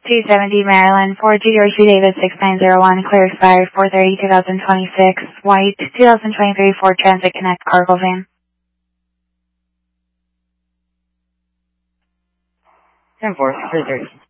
270 Maryland, 42 David 6901, clear expired 4/30/2026, white 2023 Ford Transit Connect cargo van. 10-4, 330.